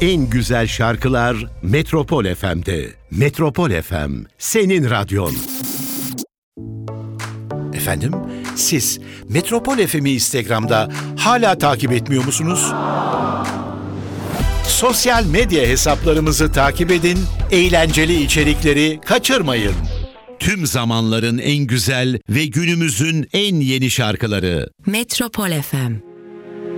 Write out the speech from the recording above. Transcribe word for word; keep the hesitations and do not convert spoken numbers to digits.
En güzel şarkılar Metropol F M'de. Metropol F M, senin radyon. Efendim, siz Metropol F M'i Instagram'da hala takip etmiyor musunuz? Sosyal medya hesaplarımızı takip edin, eğlenceli içerikleri kaçırmayın. Tüm zamanların en güzel ve günümüzün en yeni şarkıları. Metropol F M.